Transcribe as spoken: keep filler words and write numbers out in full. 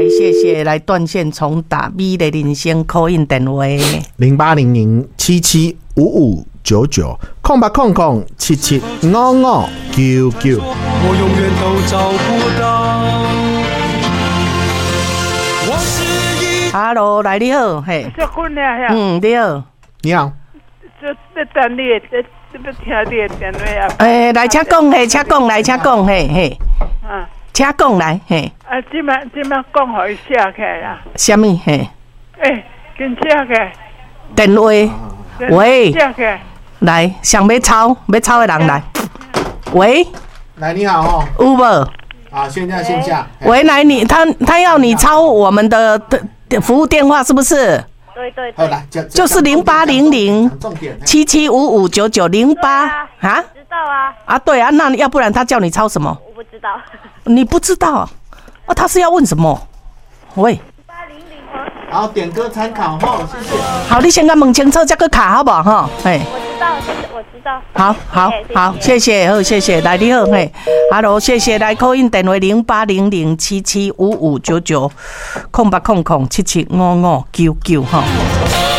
谢谢，来断线重打美的人生 call in 电话零八零零七七五五九九空八空空七七五五九九。 我永远都找不到。我是一。 Hello， 来你好，嘿。 小坤呀， 嗯，你好。 你好。 这这等你，这这不听你的电话啊？ 诶，来，请讲，嘿，请讲，来，请讲，嘿，嘿。 啊。 请讲来，嘿。 啊，即摆即摆讲互伊写起来啦。 什么？嘿。 诶，跟写起来。 电话。喂。 写起来。 来，想要抄，要抄的人来。喂。 来，你好哦。 有无？ 啊，现在线下。 喂，来，你他他要你抄我们的的服务电话是不是？ 对对对。 来， 就是零八零零七七五五九九零八啊。 知道啊。 啊，对啊，那要不然他叫你抄什么？ 我不知道。 你不知道啊？他是要问什么？喂。 好，点歌参考哈，谢谢。 好，你先甲问清楚，再个卡好不好哈？嘿。 我知道，我知道。 好，好，好，谢谢，好，谢谢，来你好，嘿 ，Hello， 谢谢，来 call in 电话零八零零七七五五九九空八空空七七五五九九哈。